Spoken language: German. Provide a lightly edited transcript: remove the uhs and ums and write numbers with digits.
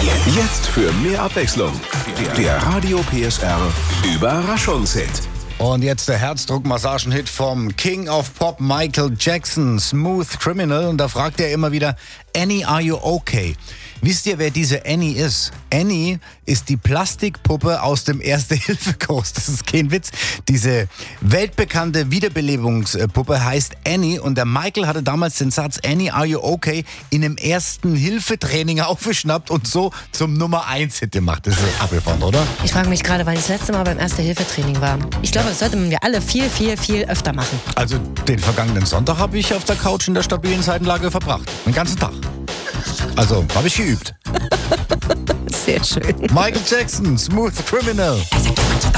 Jetzt für mehr Abwechslung. Der Radio PSR Überraschungshit. Und jetzt der Herzdruckmassagen-Hit vom King of Pop Michael Jackson, Smooth Criminal. Und da fragt er immer wieder, Annie, are you okay? Wisst ihr, wer diese Annie ist? Annie ist die Plastikpuppe aus dem Erste-Hilfe-Kurs. Das ist kein Witz. Diese weltbekannte Wiederbelebungspuppe heißt Annie. Und der Michael hatte damals den Satz Annie, are you okay? in einem Ersten-Hilfe-Training aufgeschnappt und so zum Nummer 1-Hit gemacht. Das ist abgefahren, oder? Ich frage mich gerade, wann ich das letzte Mal beim Erste-Hilfe-Training war. Ich glaube, das sollten wir alle viel öfter machen. Also den vergangenen Sonntag habe ich auf der Couch in der stabilen Seitenlage verbracht. Den ganzen Tag. Also, habe ich geübt. Sehr schön. Michael Jackson, Smooth Criminal.